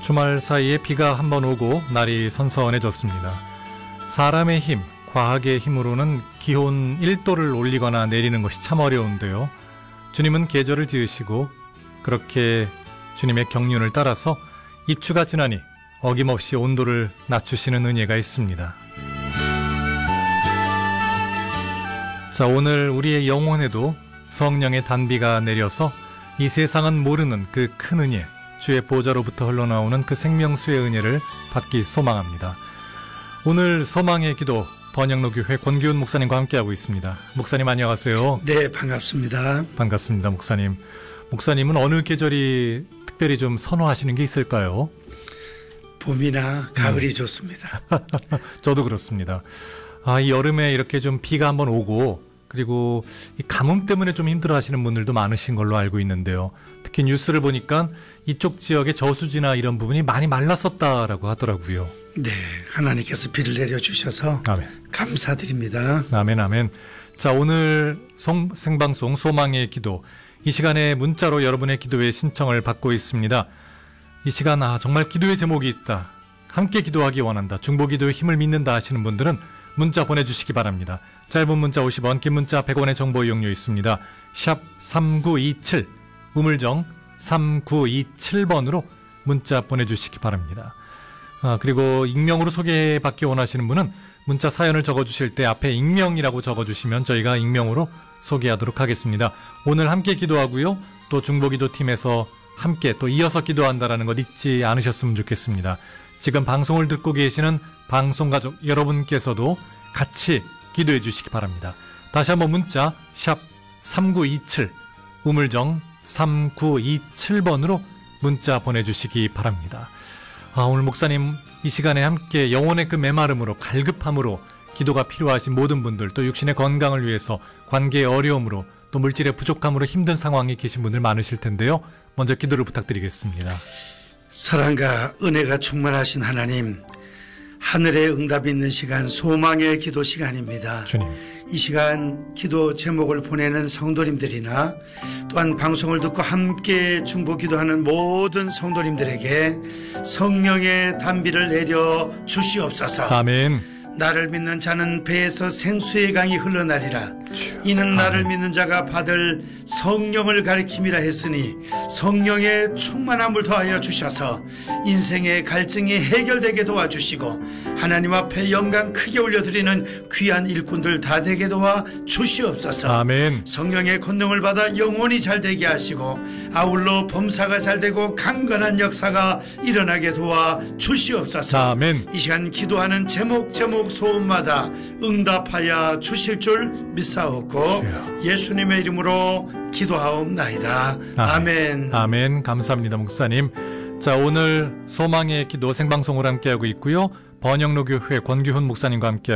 주말 사이에 비가 한번 오고 날이 선선해졌습니다. 사람의 힘, 과학의 힘으로는 기온 1도를 올리거나 내리는 것이 참 어려운데요. 주님은 계절을 지으시고 그렇게 주님의 경륜을 따라서 입추가 지나니 어김없이 온도를 낮추시는 은혜가 있습니다. 자, 오늘 우리의 영혼에도 성령의 단비가 내려서 이 세상은 모르는 그 큰 은혜, 주의 보좌로부터 흘러나오는 그 생명수의 은혜를 받기 소망합니다. 오늘 소망의 기도 번영로 교회 권규훈 목사님과 함께하고 있습니다. 목사님 안녕하세요. 네, 반갑습니다. 반갑습니다, 목사님. 목사님은 어느 계절이 특별히 좀 선호하시는 게 있을까요? 봄이나 가을이 좋습니다. 저도 그렇습니다. 이 여름에 이렇게 좀 비가 한번 오고 그리고 이 가뭄 때문에 좀 힘들어하시는 분들도 많으신 걸로 알고 있는데요. 특히 뉴스를 보니까 이쪽 지역의 저수지나 이런 부분이 많이 말랐었다라고 하더라고요. 네, 하나님께서 비를 내려주셔서 아멘. 감사드립니다. 아멘, 아멘. 자, 오늘 생방송 소망의 기도, 이 시간에 문자로 여러분의 기도의 신청을 받고 있습니다. 이 시간 정말 기도의 제목이 있다, 함께 기도하기 원한다, 중보기도의 힘을 믿는다 하시는 분들은 문자 보내주시기 바랍니다. 짧은 문자 50원, 긴 문자 100원의 정보 이용료 있습니다. 샵 3927, 우물정 3927번으로 문자 보내주시기 바랍니다. 그리고 익명으로 소개받기 원하시는 분은 문자 사연을 적어주실 때 앞에 익명이라고 적어주시면 저희가 익명으로 소개하도록 하겠습니다. 오늘 함께 기도하고요, 또 중보기도팀에서 함께 또 이어서 기도한다라는 것 잊지 않으셨으면 좋겠습니다. 지금 방송을 듣고 계시는 방송가족 여러분께서도 같이 기도해 주시기 바랍니다. 다시 한번 문자 샵 3927, 우물정 3927번으로 문자 보내주시기 바랍니다. 오늘 목사님 이 시간에 함께 영혼의 그 메마름으로, 갈급함으로 기도가 필요하신 모든 분들, 또 육신의 건강을 위해서, 관계의 어려움으로, 또 물질의 부족함으로 힘든 상황에 계신 분들 많으실 텐데요. 먼저 기도를 부탁드리겠습니다. 사랑과 은혜가 충만하신 하나님, 하늘의 응답이 있는 시간, 소망의 기도 시간입니다. 주님, 이 시간 기도 제목을 보내는 성도님들이나 또한 방송을 듣고 함께 중보기도하는 모든 성도님들에게 성령의 단비를 내려 주시옵소서. 아멘. 나를 믿는 자는 배에서 생수의 강이 흘러나리라. 이는 나를 믿는 자가 받을 성령을 가리킴이라 했으니 성령의 충만함을 더하여 주셔서 인생의 갈증이 해결되게 도와주시고 하나님 앞에 영광 크게 올려드리는 귀한 일꾼들 다 되게 도와 주시옵소서. 아멘. 성령의 권능을 받아 영혼이 잘되게 하시고 아울러 범사가 잘되고 강건한 역사가 일어나게 도와 주시옵소서. 아멘. 이 시간 기도하는 제목 소원마다 응답하여 주실 줄 믿사옵고 예수님의 이름으로 기도하옵나이다. 아멘. 아멘. 감사합니다, 목사님. 자, 오늘 소망의 기도 생방송을 함께하고 있고요. 번영로 교회 권규훈 목사님과 함께